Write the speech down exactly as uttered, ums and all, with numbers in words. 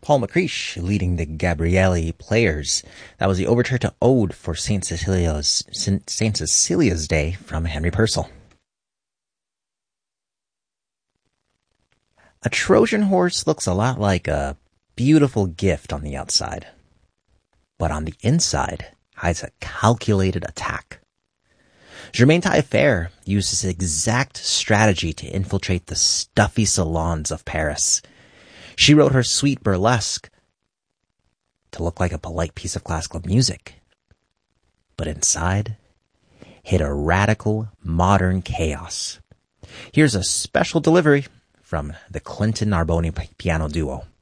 Paul McCreesh leading the Gabrielli Players. That was the overture to Ode for Saint Cecilia's, Saint Cecilia's Day from Henry Purcell. A Trojan horse looks a lot like a beautiful gift on the outside, but on the inside hides a calculated attack. Germaine Taillefer used this exact strategy to infiltrate the stuffy salons of Paris. She wrote her sweet burlesque to look like a polite piece of classical music, but inside hid a radical modern chaos. Here's a special delivery from the Clinton Narboni piano duo.